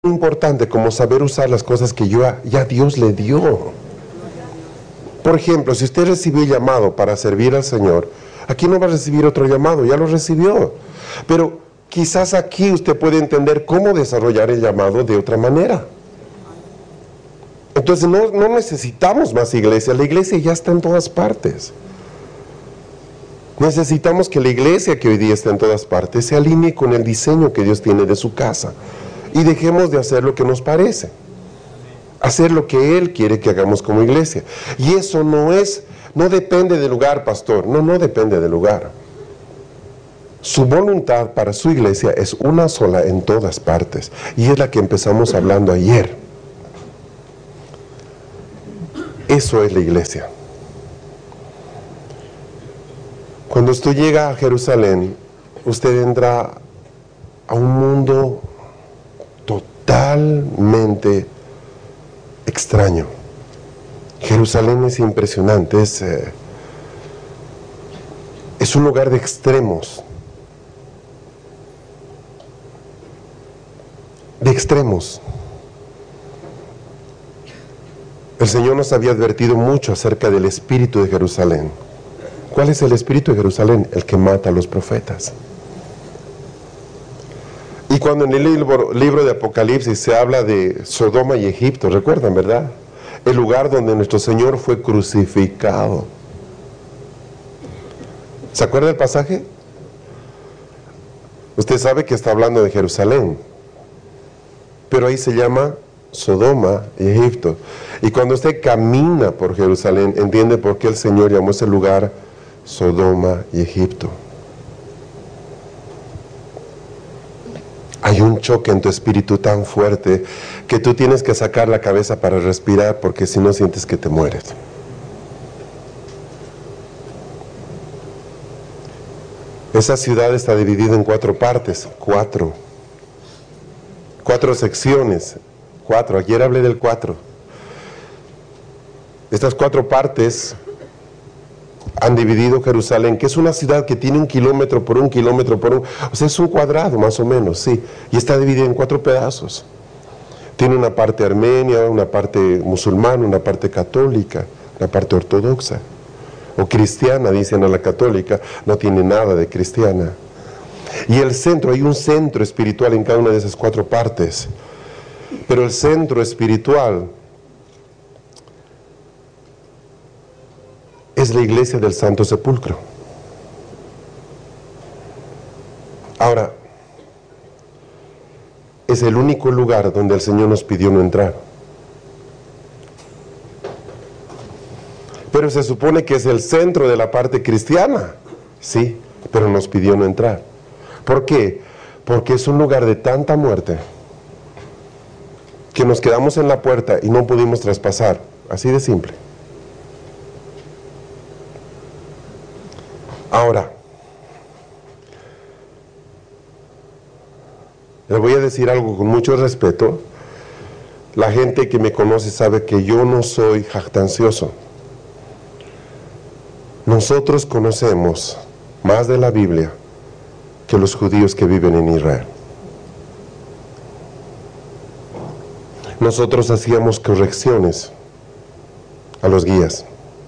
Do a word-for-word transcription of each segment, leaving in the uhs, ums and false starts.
importante como saber usar las cosas que yo, ya Dios le dio. Por ejemplo, si usted recibió llamado para servir al Señor, aquí no va a recibir otro llamado, ya lo recibió. Pero quizás aquí usted puede entender cómo desarrollar el llamado de otra manera. Entonces no, no necesitamos más iglesia, la iglesia ya está en todas partes. Necesitamos que la iglesia que hoy día está en todas partes se alinee con el diseño que Dios tiene de su casa. Y dejemos de hacer lo que nos parece. Hacer lo que Él quiere que hagamos como iglesia. Y eso no es, no depende del lugar, pastor. No, no depende del lugar. Su voluntad para su iglesia es una sola en todas partes. Y es la que empezamos hablando ayer. Eso es la iglesia. Cuando usted llega a Jerusalén, usted entra a un mundo totalmente extraño. Jerusalén es impresionante, es, eh, es un lugar de extremos. De extremos. El Señor nos había advertido mucho acerca del espíritu de Jerusalén. ¿Cuál es el espíritu de Jerusalén? El que mata a los profetas. Y cuando en el libro, libro de Apocalipsis se habla de Sodoma y Egipto, recuerdan, ¿verdad? El lugar donde nuestro Señor fue crucificado. ¿Se acuerda del pasaje? Usted sabe que está hablando de Jerusalén, pero ahí se llama Sodoma y Egipto. Y cuando usted camina por Jerusalén, entiende por qué el Señor llamó ese lugar Sodoma y Egipto. Hay un choque en tu espíritu tan fuerte que tú tienes que sacar la cabeza para respirar, porque si no sientes que te mueres. Esa ciudad está dividida en cuatro partes, cuatro. Cuatro secciones, cuatro. Ayer hablé del cuatro. Estas cuatro partes han dividido Jerusalén, que es una ciudad que tiene un kilómetro por un kilómetro por un... O sea, es un cuadrado más o menos, sí. Y está dividida en cuatro pedazos. Tiene una parte armenia, una parte musulmana, una parte católica, una parte ortodoxa. O cristiana, dicen a la católica, no tiene nada de cristiana. Y el centro, hay un centro espiritual en cada una de esas cuatro partes. Pero el centro espiritual es la iglesia del Santo Sepulcro. Ahora, es el único lugar donde el Señor nos pidió no entrar. Pero se supone que es el centro de la parte cristiana. Sí, pero nos pidió no entrar. ¿Por qué? Porque es un lugar de tanta muerte que nos quedamos en la puerta y no pudimos traspasar. Así de simple. Ahora, le voy a decir algo con mucho respeto. La gente que me conoce sabe que yo no soy jactancioso. Nosotros conocemos más de la Biblia que los judíos que viven en Israel. Nosotros hacíamos correcciones a los guías.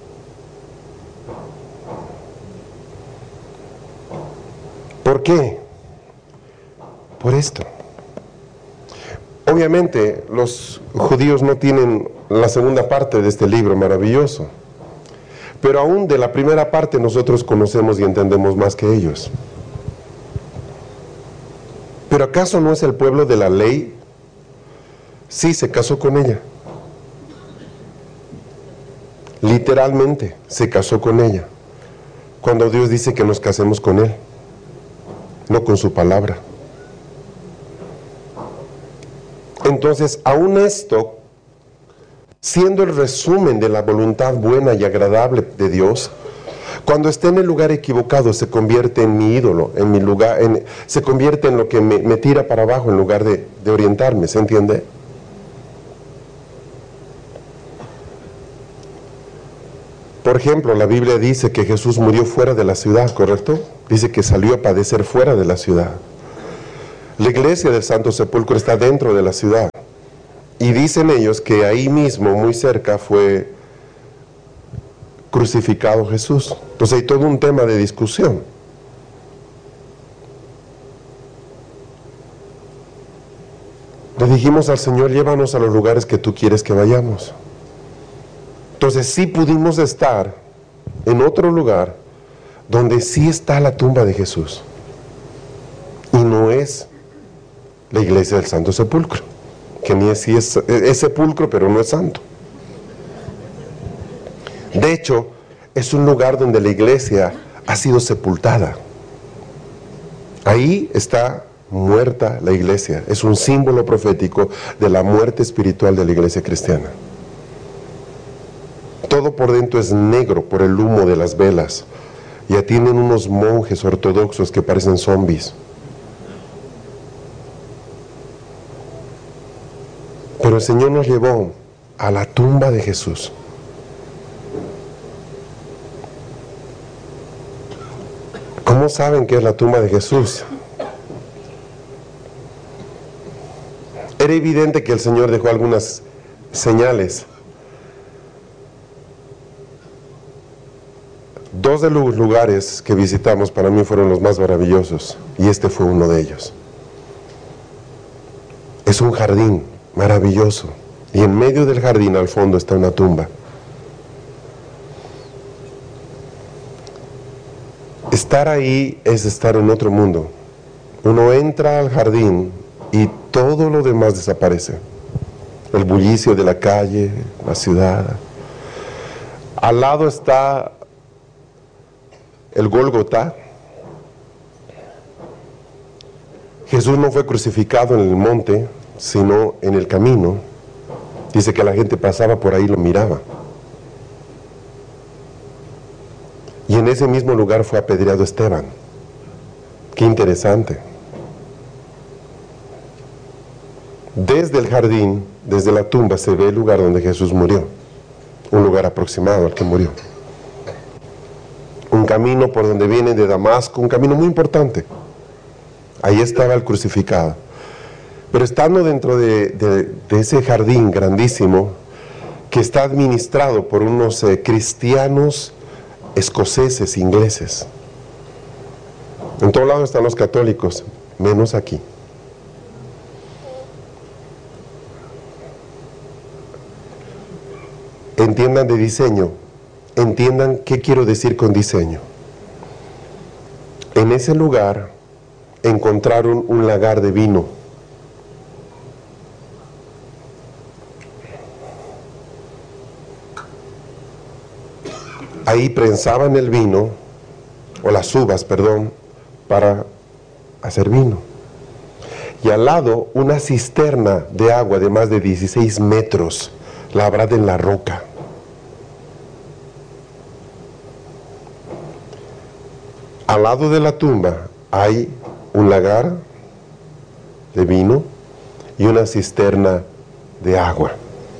¿Por qué? Por esto. Obviamente los judíos no tienen la segunda parte de este libro maravilloso, pero aún de la primera parte nosotros conocemos y entendemos más que ellos. ¿Pero acaso no es el pueblo de la ley? Sí, se casó con ella. Literalmente se casó con ella. Cuando Dios dice que nos casemos con Él, no con su palabra. Entonces, aún esto, siendo el resumen de la voluntad buena y agradable de Dios, cuando esté en el lugar equivocado se convierte en mi ídolo, en mi lugar, en, se convierte en lo que me, me tira para abajo en lugar de, de orientarme, ¿se entiende? Por ejemplo, la Biblia dice que Jesús murió fuera de la ciudad, ¿correcto? Dice que salió a padecer fuera de la ciudad. La iglesia del Santo Sepulcro está dentro de la ciudad. Y dicen ellos que ahí mismo, muy cerca, fue crucificado Jesús. Entonces hay todo un tema de discusión. Le dijimos al Señor, llévanos a los lugares que tú quieres que vayamos. Entonces sí pudimos estar en otro lugar donde sí está la tumba de Jesús. Y no es la iglesia del Santo Sepulcro, que ni es, sí es, es sepulcro, pero no es santo. De hecho, es un lugar donde la iglesia ha sido sepultada. Ahí está muerta la iglesia. Es un símbolo profético de la muerte espiritual de la iglesia cristiana. Todo por dentro es negro por el humo de las velas. Ya tienen unos monjes ortodoxos que parecen zombies. Pero el Señor nos llevó a la tumba de Jesús. ¿Cómo saben que es la tumba de Jesús? Era evidente que el Señor dejó algunas señales. Dos de los lugares que visitamos para mí fueron los más maravillosos, y este fue uno de ellos. Es un jardín maravilloso, y en medio del jardín al fondo está una tumba. Estar ahí es estar en otro mundo. Uno entra al jardín y todo lo demás desaparece. El bullicio de la calle, la ciudad. Al lado está el Gólgota. Jesús no fue crucificado en el monte, sino en el camino. Dice que la gente pasaba por ahí y lo miraba. Y en ese mismo lugar fue apedreado Esteban. Qué interesante. Desde el jardín, desde la tumba, se ve el lugar donde Jesús murió. Un lugar aproximado al que murió. Un camino por donde viene de Damasco, un camino muy importante. Ahí estaba el crucificado. Pero estando dentro de, de, de ese jardín grandísimo, que está administrado por unos eh, cristianos escoceses, ingleses. En todo lado están los católicos, menos aquí. Entiendan de diseño, entiendan qué quiero decir con diseño. En ese lugar encontraron un lagar de vino. Ahí prensaban el vino, o las uvas, perdón, para hacer vino. Y al lado una cisterna de agua de más de dieciséis metros, labrada en la roca. Al lado de la tumba hay un lagar de vino y una cisterna de agua.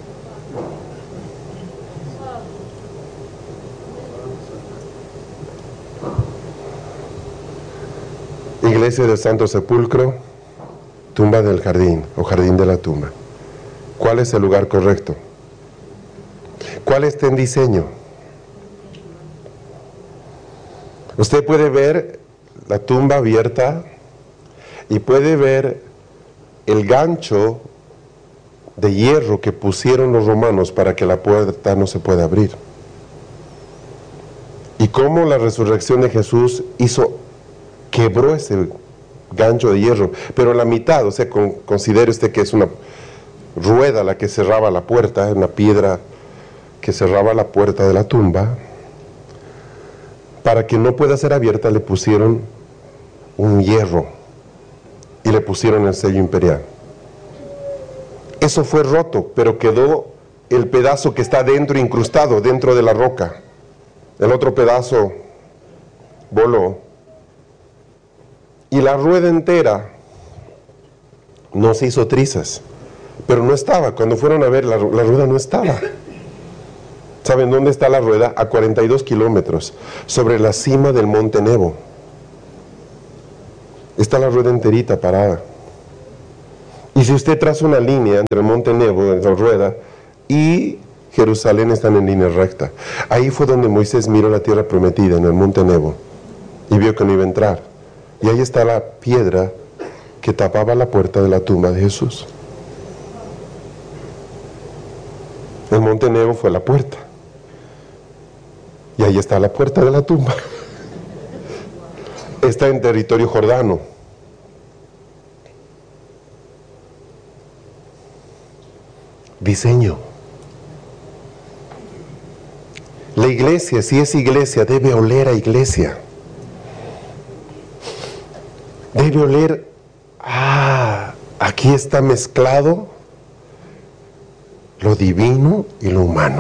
Iglesia del Santo Sepulcro, tumba del jardín o jardín de la tumba. ¿Cuál es el lugar correcto? ¿Cuál está en diseño? Usted puede ver la tumba abierta y puede ver el gancho de hierro que pusieron los romanos para que la puerta no se pueda abrir. Y cómo la resurrección de Jesús hizo, quebró ese gancho de hierro, pero la mitad, o sea, con, considere usted que es una rueda la que cerraba la puerta, una piedra que cerraba la puerta de la tumba. Para que no pueda ser abierta le pusieron un hierro y le pusieron el sello imperial. Eso fue roto, pero quedó el pedazo que está dentro, incrustado dentro de la roca. El otro pedazo voló. Y la rueda entera no se hizo trizas, pero no estaba. Cuando fueron a ver, la, la rueda no estaba. ¿Saben dónde está la rueda? A cuarenta y dos kilómetros, sobre la cima del monte Nebo. Está la rueda enterita parada. Y si usted traza una línea entre el Monte Nebo, entre la rueda, y Jerusalén, están en línea recta. Ahí fue donde Moisés miró la tierra prometida, en el Monte Nebo, y vio que no iba a entrar. Y ahí está la piedra que tapaba la puerta de la tumba de Jesús. El Monte Nebo fue la puerta. Y ahí está la puerta de la tumba. Está en territorio jordano. Diseño. La iglesia, si es iglesia, debe oler a iglesia. Debe oler, ah, aquí está mezclado lo divino y lo humano.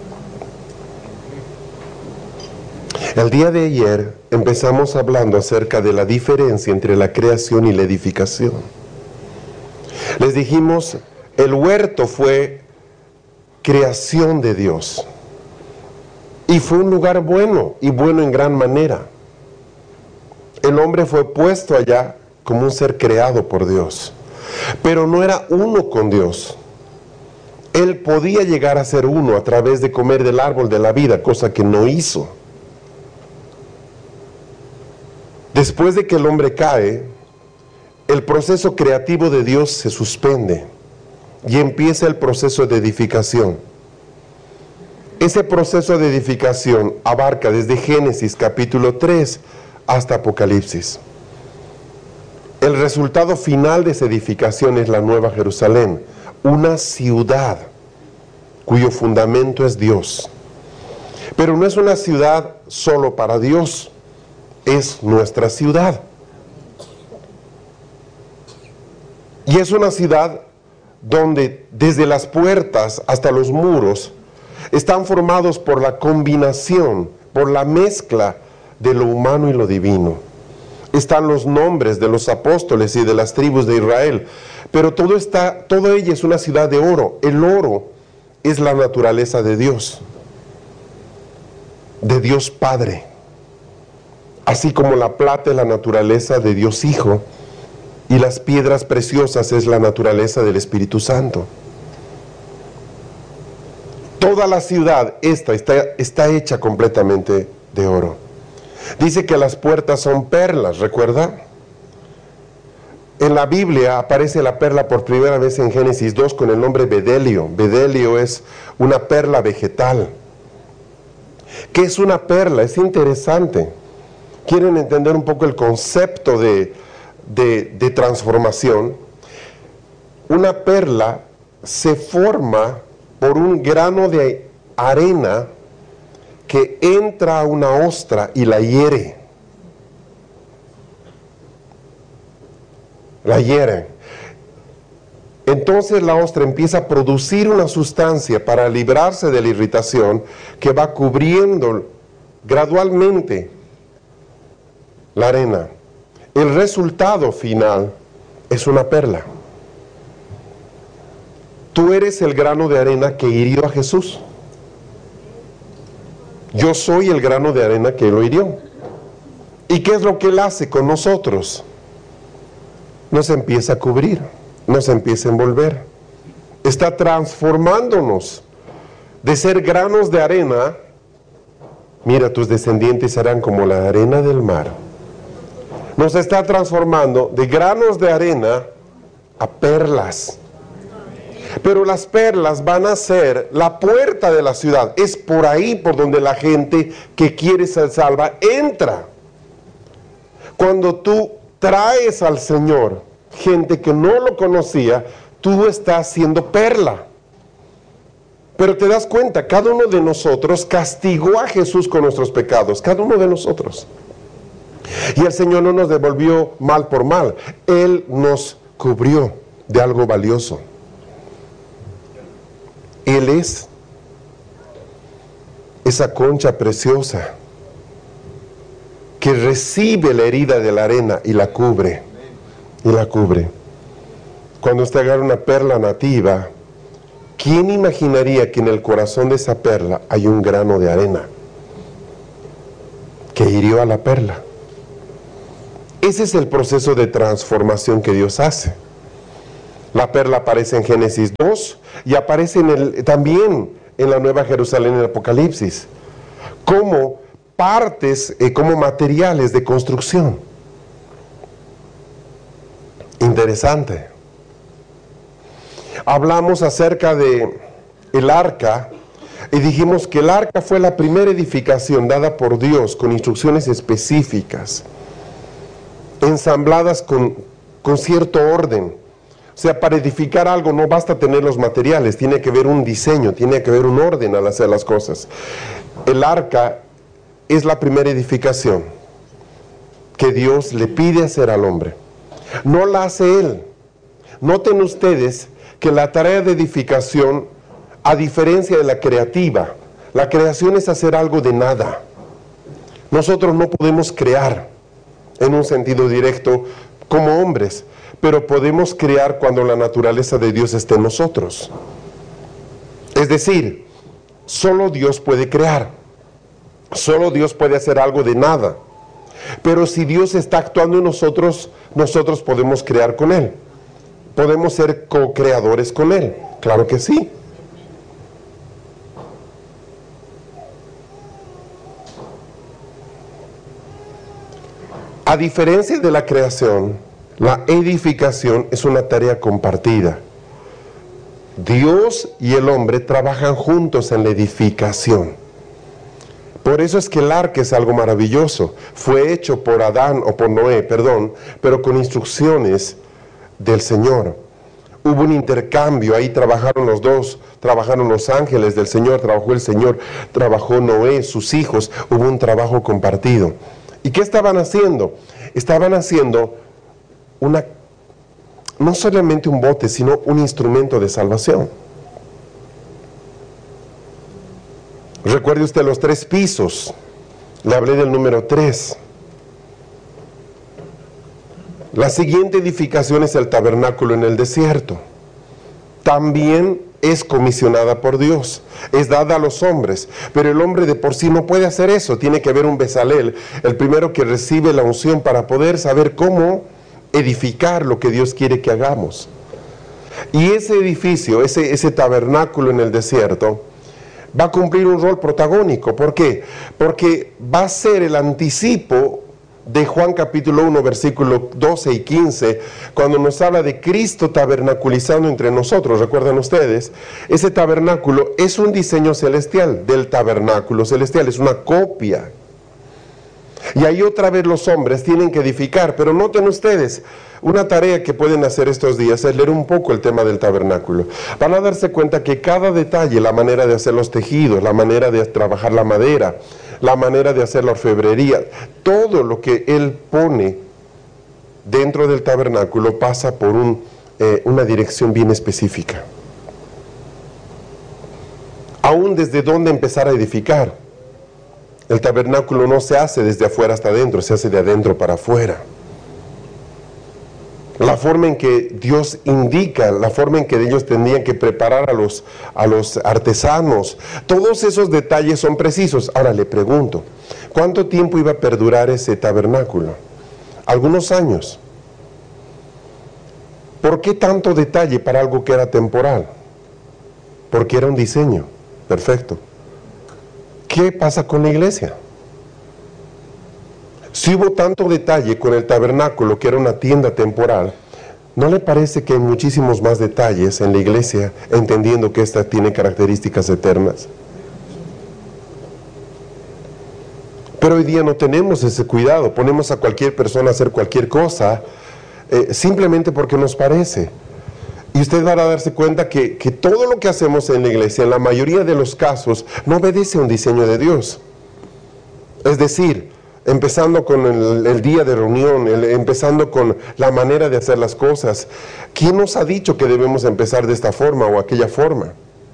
El día de ayer empezamos hablando acerca de la diferencia entre la creación y la edificación. Les dijimos, el huerto fue creación de Dios. Y fue un lugar bueno, y bueno en gran manera. El hombre fue puesto allá como un ser creado por Dios. Pero no era uno con Dios. Él podía llegar a ser uno a través de comer del árbol de la vida, cosa que no hizo. Después de que el hombre cae, el proceso creativo de Dios se suspende y empieza el proceso de edificación. Ese proceso de edificación abarca desde Génesis capítulo tres hasta Apocalipsis. El resultado final de esa edificación es la Nueva Jerusalén, una ciudad cuyo fundamento es Dios. Pero no es una ciudad solo para Dios, es nuestra ciudad. Y es una ciudad donde desde las puertas hasta los muros están formados por la combinación, por la mezcla de lo humano y lo divino. Están los nombres de los apóstoles y de las tribus de Israel, pero todo está, todo ella es una ciudad de oro. El oro es la naturaleza de Dios, de Dios Padre, así como la plata es la naturaleza de Dios Hijo, y las piedras preciosas es la naturaleza del Espíritu Santo. Toda la ciudad esta está, está hecha completamente de oro. Dice que las puertas son perlas, ¿recuerda? En la Biblia aparece la perla por primera vez en Génesis dos con el nombre bedelio. Bedelio es una perla vegetal. ¿Qué es una perla? Es interesante. ¿Quieren entender un poco el concepto de, de, de transformación? Una perla se forma por un grano de arena que entra a una ostra y la hiere. La hiere. Entonces la ostra empieza a producir una sustancia para librarse de la irritación que va cubriendo gradualmente la arena. El resultado final es una perla. Tú eres el grano de arena que hirió a Jesús. Yo soy el grano de arena que lo hirió. ¿Y qué es lo que Él hace con nosotros? Nos empieza a cubrir, nos empieza a envolver. Está transformándonos de ser granos de arena. Mira, tus descendientes serán como la arena del mar. Nos está transformando de granos de arena a perlas. Pero las perlas van a ser la puerta de la ciudad. Es por ahí por donde la gente que quiere ser salva entra. Cuando tú traes al Señor gente que no lo conocía, tú estás siendo perla. Pero te das cuenta, cada uno de nosotros castigó a Jesús con nuestros pecados, cada uno de nosotros. Y el Señor no nos devolvió mal por mal, Él nos cubrió de algo valioso. Él es esa concha preciosa que recibe la herida de la arena y la cubre, y la cubre. Cuando usted agarra una perla nativa, ¿quién imaginaría que en el corazón de esa perla hay un grano de arena que hirió a la perla? Ese es el proceso de transformación que Dios hace. La perla aparece en Génesis dos y aparece en el, también en la Nueva Jerusalén en el Apocalipsis, como partes, eh, como materiales de construcción. Interesante. Hablamos acerca de el arca y dijimos que el arca fue la primera edificación dada por Dios con instrucciones específicas, ensambladas con, con cierto orden. O sea, para edificar algo no basta tener los materiales, tiene que haber un diseño, tiene que haber un orden al hacer las cosas. El arca es la primera edificación que Dios le pide hacer al hombre. No la hace Él. Noten ustedes que la tarea de edificación, a diferencia de la creativa, la creación es hacer algo de nada. Nosotros no podemos crear en un sentido directo como hombres, pero podemos crear cuando la naturaleza de Dios esté en nosotros. Es decir, solo Dios puede crear, solo Dios puede hacer algo de nada. Pero si Dios está actuando en nosotros, nosotros podemos crear con Él. ¿Podemos ser co-creadores con Él? Claro que sí. A diferencia de la creación, la edificación es una tarea compartida. Dios y el hombre trabajan juntos en la edificación. Por eso es que el arca es algo maravilloso. Fue hecho por Adán, o por Noé, perdón, pero con instrucciones del Señor. Hubo un intercambio, ahí trabajaron los dos, trabajaron los ángeles del Señor, trabajó el Señor, trabajó Noé, sus hijos, hubo un trabajo compartido. ¿Y qué estaban haciendo? Estaban haciendo una, no solamente un bote, sino un instrumento de salvación. Recuerde usted los tres pisos, le hablé del número tres. La siguiente edificación es el tabernáculo en el desierto. También es comisionada por Dios, es dada a los hombres, pero el hombre de por sí no puede hacer eso. Tiene que haber un Bezalel, el primero que recibe la unción para poder saber cómo edificar lo que Dios quiere que hagamos. Y ese edificio, ese, ese tabernáculo en el desierto, va a cumplir un rol protagónico. ¿Por qué? Porque va a ser el anticipo de Juan capítulo uno, versículo doce y quince, cuando nos habla de Cristo tabernaculizando entre nosotros. ¿Recuerdan ustedes? Ese tabernáculo es un diseño celestial del tabernáculo celestial, es una copia. Y ahí otra vez los hombres tienen que edificar, pero noten ustedes, una tarea que pueden hacer estos días es leer un poco el tema del tabernáculo. Van a darse cuenta que cada detalle, la manera de hacer los tejidos, la manera de trabajar la madera, la manera de hacer la orfebrería, todo lo que Él pone dentro del tabernáculo pasa por un, eh, una dirección bien específica. Aún desde dónde empezar a edificar. El tabernáculo no se hace desde afuera hasta adentro, se hace de adentro para afuera. La forma en que Dios indica, la forma en que ellos tendrían que preparar a los, a los artesanos, todos esos detalles son precisos. Ahora le pregunto, ¿cuánto tiempo iba a perdurar ese tabernáculo? Algunos años. ¿Por qué tanto detalle para algo que era temporal? Porque era un diseño perfecto. ¿Qué pasa con la iglesia? Si hubo tanto detalle con el tabernáculo, que era una tienda temporal, ¿no le parece que hay muchísimos más detalles en la iglesia, entendiendo que esta tiene características eternas? Pero hoy día no tenemos ese cuidado, ponemos a cualquier persona a hacer cualquier cosa, eh, simplemente porque nos parece. Y usted va a darse cuenta que, que todo lo que hacemos en la iglesia, en la mayoría de los casos, no obedece a un diseño de Dios. Es decir, empezando con el, el día de reunión, el, empezando con la manera de hacer las cosas. ¿Quién nos ha dicho que debemos empezar de esta forma o aquella forma?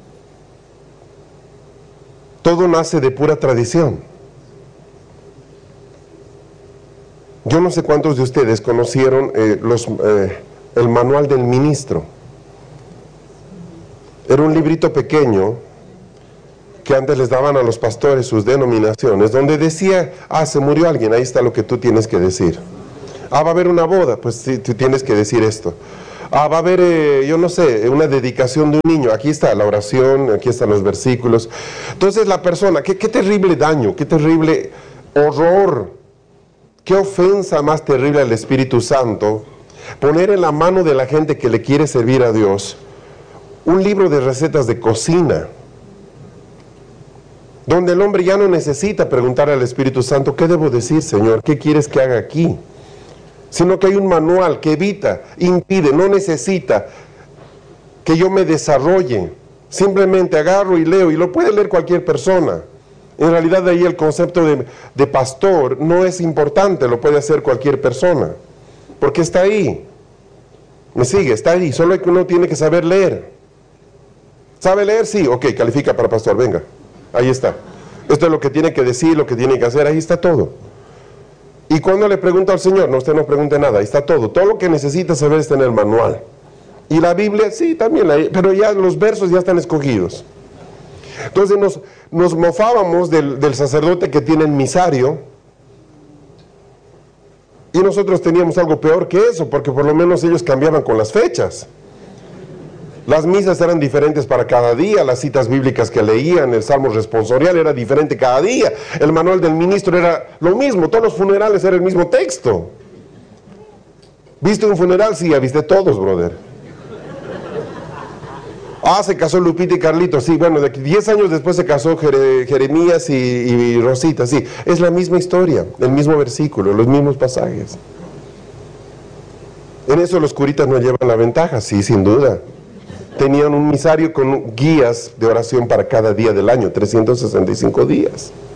Todo nace de pura tradición. Yo no sé cuántos de ustedes conocieron eh, los, eh, el manual del ministro. Era un librito pequeño que antes les daban a los pastores sus denominaciones, donde decía, ah, se murió alguien, ahí está lo que tú tienes que decir. Ah, va a haber una boda, pues sí, tú tienes que decir esto. Ah, va a haber, eh, yo no sé, una dedicación de un niño. Aquí está la oración, aquí están los versículos. Entonces la persona, qué, qué terrible daño, qué terrible horror, qué ofensa más terrible al Espíritu Santo, poner en la mano de la gente que le quiere servir a Dios un libro de recetas de cocina, donde el hombre ya no necesita preguntar al Espíritu Santo, ¿qué debo decir, Señor? ¿Qué quieres que haga aquí? Sino que hay un manual que evita, impide, no necesita que yo me desarrolle. Simplemente agarro y leo, y lo puede leer cualquier persona. En realidad de ahí el concepto de, de pastor no es importante, lo puede hacer cualquier persona, porque está ahí. ¿Me sigue? Está ahí, solo que uno tiene que saber leer. ¿Sabe leer? Sí, ok, califica para pastor, venga, ahí está. Esto es lo que tiene que decir, lo que tiene que hacer, ahí está todo. Y cuando le pregunta al Señor, no, usted no pregunte nada, ahí está todo. Todo lo que necesita saber está en el manual. Y la Biblia, sí, también, la, pero ya los versos ya están escogidos. Entonces nos, nos mofábamos del, del sacerdote que tiene el misario, y nosotros teníamos algo peor que eso, porque por lo menos ellos cambiaban con las fechas. Las misas eran diferentes para cada día, las citas bíblicas que leían, el salmo responsorial era diferente cada día, el manual del ministro era lo mismo, todos los funerales era el mismo texto. ¿Viste un funeral? Sí, ya viste todos, brother. Ah, se casó Lupita y Carlito, sí, bueno, de diez años después se casó Jere, Jeremías y, y Rosita, sí, es la misma historia, el mismo versículo, los mismos pasajes. En eso los curitas no llevan la ventaja, sí, sin duda. Tenían un misario con guías de oración para cada día del año, trescientos sesenta y cinco días.